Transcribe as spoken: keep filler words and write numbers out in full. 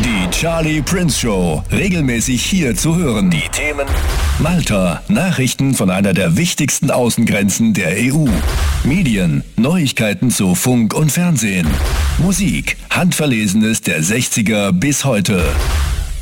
Die Charlie Prince Show, regelmäßig hier zu hören. Die Themen: Malta, Nachrichten von einer der wichtigsten Außengrenzen der E U. Medien, Neuigkeiten zu Funk und Fernsehen. Musik, Handverlesenes der sechziger bis heute.